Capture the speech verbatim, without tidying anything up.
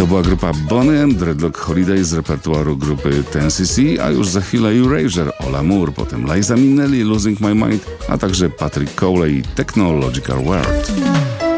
To była grupa Bonnie M, Dreadlock Holiday z repertuaru grupy Ten C C, a już za chwilę Erasure, Ola Moore, potem Liza Minnelli, Losing My Mind, a także Patrick Cowley i Technological World.